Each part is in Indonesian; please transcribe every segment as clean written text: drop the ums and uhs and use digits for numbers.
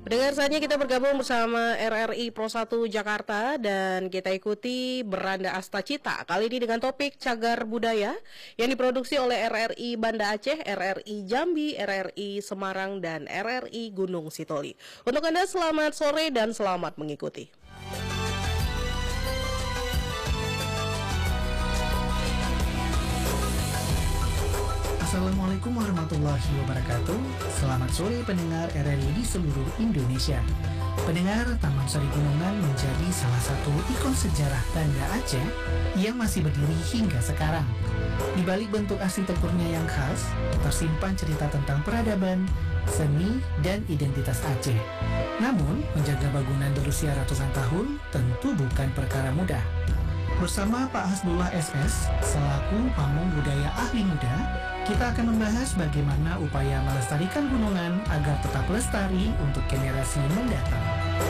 Pendengar saatnya kita bergabung bersama RRI Pro 1 Jakarta dan kita ikuti Beranda Asta Cita. Kali ini dengan topik Cagar Budaya yang diproduksi oleh RRI Banda Aceh, RRI Jambi, RRI Semarang, dan RRI Gunung Sitoli. Untuk Anda selamat sore dan selamat mengikuti. Assalamualaikum warahmatullahi wabarakatuh. Selamat sore pendengar RRI di seluruh Indonesia. Pendengar, Taman Sari Gunungan menjadi salah satu ikon sejarah Banda Aceh yang masih berdiri hingga sekarang. Di balik bentuk arsitekturnya yang khas, tersimpan cerita tentang peradaban, seni, dan identitas Aceh. Namun, menjaga bangunan berusia ratusan tahun tentu bukan perkara mudah. Bersama Pak Hasbullah SS, selaku Pamong Budaya Ahli Muda, kita akan membahas bagaimana upaya melestarikan gunungan agar tetap lestari untuk generasi mendatang.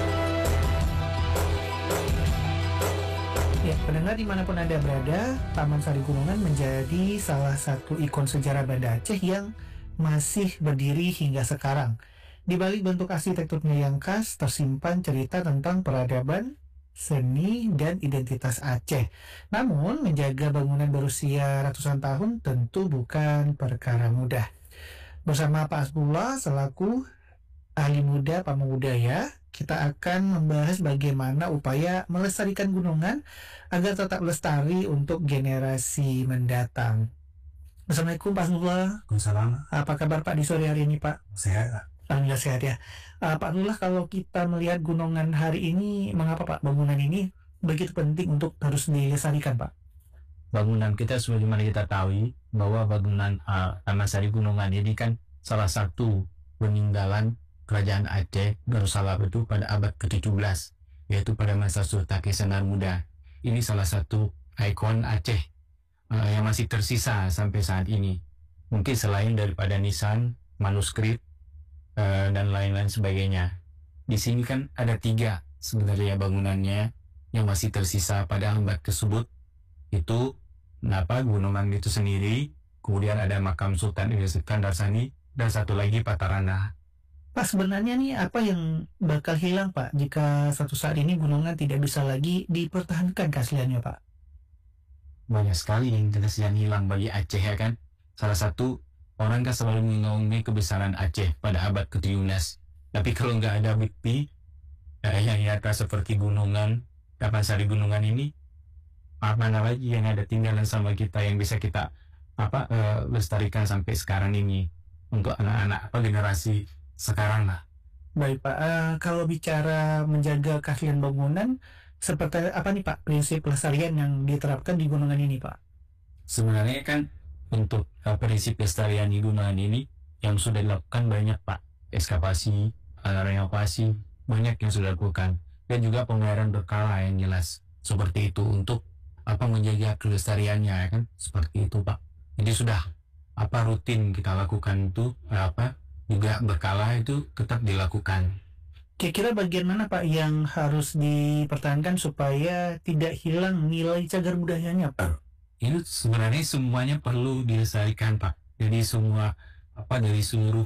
Ya, pendengar dimanapun Anda berada, Taman Sari Gunungan menjadi salah satu ikon sejarah Banda Aceh yang masih berdiri hingga sekarang. Di balik bentuk arsitekturnya yang khas, tersimpan cerita tentang peradaban, seni, dan identitas Aceh. Namun, menjaga bangunan berusia ratusan tahun tentu bukan perkara mudah. Bersama Pak Hasbullah selaku ahli muda Pamong Budaya, kita akan membahas bagaimana upaya melestarikan gunungan agar tetap lestari untuk generasi mendatang. Assalamualaikum Pak Hasbullah. Waalaikumsalam. Apa kabar Pak di sore hari ini Pak? Sehat. Alhamdulillah sehat ya. Pak Abdullah, kalau kita melihat gunungan hari ini, mengapa Pak bangunan ini begitu penting untuk harus dilestarikan Pak? Bangunan kita sebagaimana kita tahu bahwa bangunan Taman Sari Gunungan ini kan salah satu peninggalan Kerajaan Aceh Darussalam itu pada abad ke-17, yaitu pada masa Sultan Kesanar Muda. Ini salah satu ikon Aceh yang masih tersisa sampai saat ini. Mungkin selain daripada nisan, manuskrip, dan lain-lain sebagainya. Di sini kan ada 3 sebenarnya bangunannya yang masih tersisa pada abad tersebut. Itu gunungan itu sendiri, kemudian ada makam Sultan Iskandar Sani, dan satu lagi Patarana. Pak, sebenarnya nih apa yang bakal hilang Pak jika suatu saat ini gunungan tidak bisa lagi dipertahankan keasliannya Pak? Banyak sekali yang keaslian hilang bagi Aceh ya kan. Salah satu, orang kan selalu mengaungi kebesaran Aceh pada abad ke-17. Tapi kalau nggak ada bukti yang nyata seperti gunungan, Taman Sari Gunungan ini, mana lagi yang ada tinggalan sama kita yang bisa kita lestarikan sampai sekarang ini untuk anak-anak generasi sekarang lah. Baik Pak, kalau bicara menjaga keaslian bangunan, seperti apa nih Pak prinsip pelestarian yang diterapkan di gunungan ini Pak? Sebenarnya kan untuk prinsip pelestarian di gunungan ini yang sudah dilakukan banyak Pak. Ekskavasi, renovasi, banyak yang sudah dilakukan. Dan juga pemeliharaan berkala yang jelas. Seperti itu untuk menjaga kelestariannya ya kan. Seperti itu Pak. Jadi sudah rutin kita lakukan itu juga berkala itu tetap dilakukan. Kira-kira bagian mana Pak yang harus dipertahankan supaya tidak hilang nilai cagar budayanya Pak? Itu sebenarnya semuanya perlu dilestarikan Pak. Jadi semua dari seluruh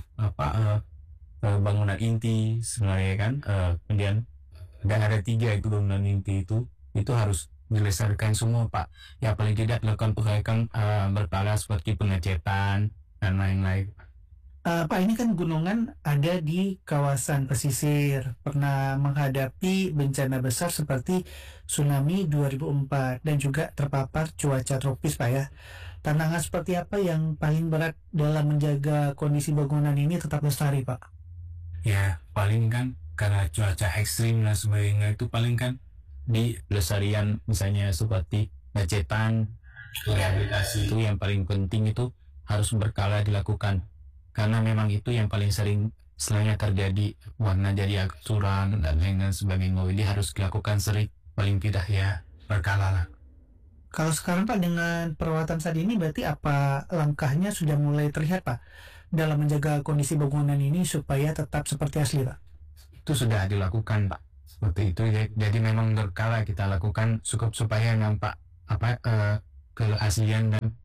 bangunan inti sebenarnya kan, kemudian ada 3 itu bangunan inti itu harus dilestarikan semua Pak. Ya paling tidak dilakukan perbaikan berkala seperti pengecetan dan lain-lain. Pak, ini kan gunungan ada di kawasan pesisir, pernah menghadapi bencana besar seperti tsunami 2004 dan juga terpapar cuaca tropis Pak ya. Tantangan seperti apa yang paling berat dalam menjaga kondisi bangunan ini tetap lestari Pak? Ya paling kan karena cuaca ekstrim dan sebagainya itu paling kan di pelestarian misalnya seperti pengecetan, rehabilitasi itu yang paling penting itu harus berkala dilakukan. Karena memang itu yang paling sering selainnya terjadi warna jadi suram dan lain sebagainya. Jadi harus dilakukan sering, paling tidak ya berkala lah. Kalau sekarang Pak dengan perawatan saat ini berarti apa langkahnya sudah mulai terlihat Pak dalam menjaga kondisi bangunan ini supaya tetap seperti asli Pak? Itu sudah dilakukan Pak. Seperti itu jadi memang berkala kita lakukan supaya nampak keaslian dan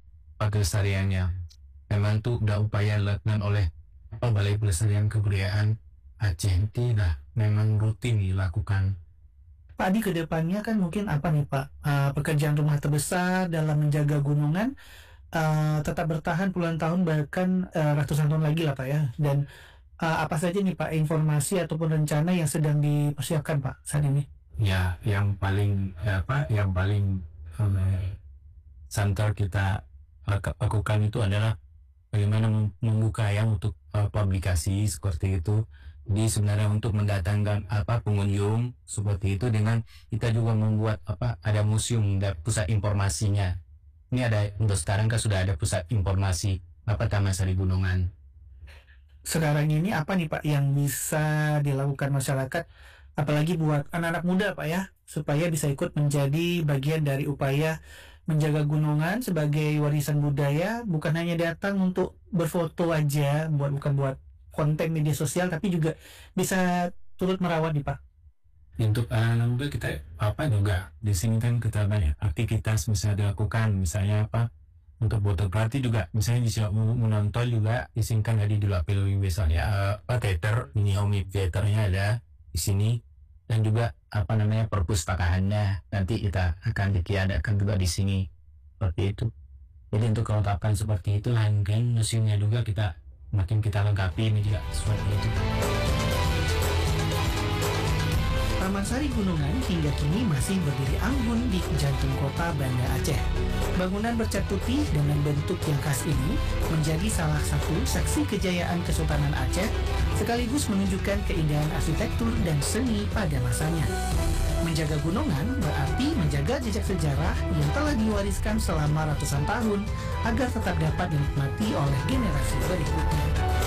kelestariannya. Memang itu udah upaya dilakukan oleh Balai Pelestarian Kebudayaan Aceh tidak memang rutin dilakukan. Pak Adi, ke depannya kan mungkin apa nih Pak, pekerjaan rumah terbesar dalam menjaga gunungan tetap bertahan puluhan tahun, bahkan ratusan tahun lagi lah Pak ya. Dan apa saja nih Pak informasi ataupun rencana yang sedang dipersiapkan Pak saat ini? Ya, yang paling santer kita lakukan itu adalah bagaimana membuka yang untuk publikasi seperti itu. Jadi sebenarnya untuk mendatangkan pengunjung seperti itu, dengan kita juga membuat ada museum dan pusat informasinya. Ini ada untuk sekarang kan sudah ada pusat informasi Taman Sari Gunungan. Sekarang ini apa nih Pak yang bisa dilakukan masyarakat, apalagi buat anak-anak muda Pak ya, supaya bisa ikut menjadi bagian dari upaya menjaga gunungan sebagai warisan budaya, bukan hanya datang untuk berfoto aja, bukan buat konten media sosial, tapi juga bisa turut merawat nih Pak. Untuk anak-anak muda kita juga di sini kan kita banyak aktivitas bisa dilakukan, misalnya untuk fotografi juga, misalnya bisa menonton juga di sini kan tadi dulu misalnya teater, mini home theaternya ada di sini, dan juga perpustakaannya nanti kita akan diadakan juga di sini seperti itu. Jadi untuk kelengkapan seperti itu, kan museumnya juga kita makin kita lengkapi ini juga seperti itu. Taman Sari Gunungan hingga kini masih berdiri anggun di jantung kota Banda Aceh. Bangunan bercat putih dengan bentuk yang khas ini menjadi salah satu saksi kejayaan Kesultanan Aceh, sekaligus menunjukkan keindahan arsitektur dan seni pada masanya. Menjaga gunungan berarti menjaga jejak sejarah yang telah diwariskan selama ratusan tahun agar tetap dapat dinikmati oleh generasi berikutnya.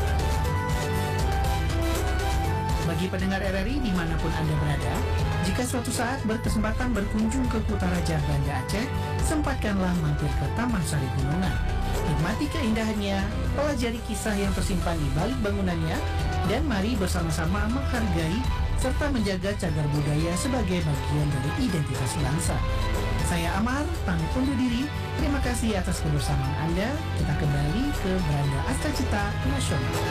Bagi pendengar RRI dimanapun Anda berada, jika suatu saat berkesempatan berkunjung ke Kutaraja Banda Aceh, sempatkanlah mampir ke Taman Sari Gunungan. Nikmati keindahannya, pelajari kisah yang tersimpan di balik bangunannya, dan mari bersama-sama menghargai serta menjaga cagar budaya sebagai bagian dari identitas bangsa. Saya Amar, pamit undur diri. Terima kasih atas kebersamaan Anda. Kita kembali ke Beranda Astacita Nasional.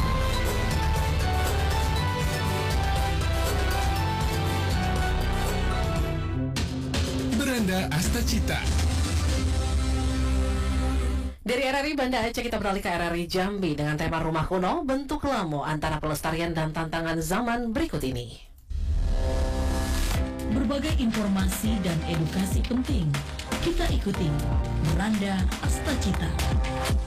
Beranda Astacita. Dari RRI Banda Aceh kita beralih ke RRI Jambi dengan tema Rumah Kuno, Bentuk Lamo Antara Pelestarian dan Tantangan Zaman berikut ini. Berbagai informasi dan edukasi penting kita ikuti Beranda Astacita.